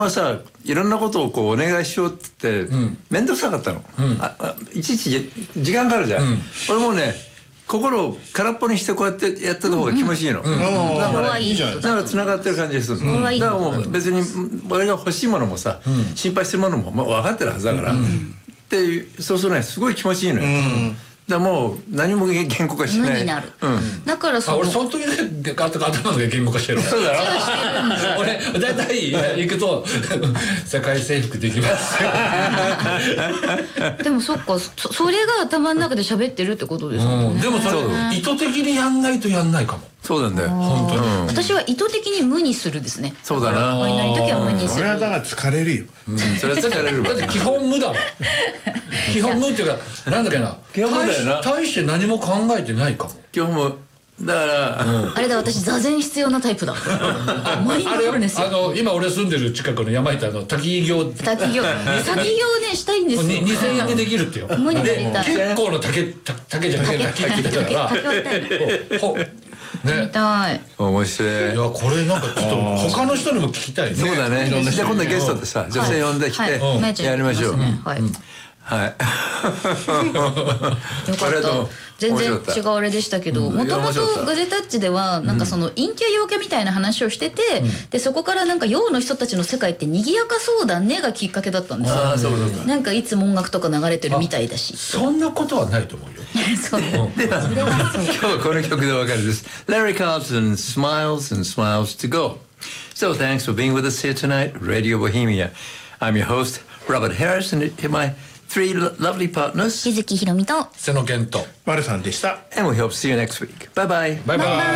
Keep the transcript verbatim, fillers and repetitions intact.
さ、いろんなことをこうお願いしようって言って面倒くさかったの、うん、ああいちいち時間かかるじゃん、うん、俺もね心を空っぽにしてこうやってやった方が気持ちいいの、うんうん、だからね、だから繋がってる感じがするの、うん、だからもう別に俺が欲しいものもさ、うん、心配してるものも、まあ、分かってるはずだから、うん、っていうそうするとねすごい気持ちいいのよ、うんだもう何も言語化しない無になる、 うん、 だからその俺その時で頭で言語化してるそうだろ俺大体行くと世界征服できますでもそっか そ, それが頭の中で喋ってるってことですもんね、 うん、でもそれ意図的にやんないとやんないかもそうなんだよ本当に、 うん、私は意図的に無にするですねそうだなお祈りの時は無にするそれはだから疲れるよ、 うん、それは疲れるだって基本無だもん基本無っていうかなんだっけな基本無だよな大して何も考えてないかも基本無だから、うん、 あれだ私座禅必要なタイプだマインドフルネスあの今俺住んでる近くの山板の滝行滝行滝行ねしたいんですよにせんえんでできるってよ無になりたい結構の竹竹じゃなくて滝だからほね、たい面白い。 いやこれなんかちょっと他の人にも聞きたいね。 そうだね。じゃあ今度ゲストでさ女性呼んできてやりましょう。はい。はい。 よかった。全然違うあれでしたけど、もともとガジェタッチではなんかその陰キャ陽キャみたいな話をしてて、でそこからなんか陽の人たちの世界って賑やかそうだねがきっかけだったんですよ。 ああそうそう。 なんかいつも音楽とか流れてるみたいだし。 そんなことはないと思うよ。 そう。では今日はこの曲でお別れです。Larry Carlton, Smiles and Smiles to Go. So thanks for being with us here tonight, Radio Bohemia. I'm your host, Robert Harris, and my three lovely partners. 日月ひろみと瀬野健と丸さんでした。 And we hope to see you next week. Bye bye. Bye bye.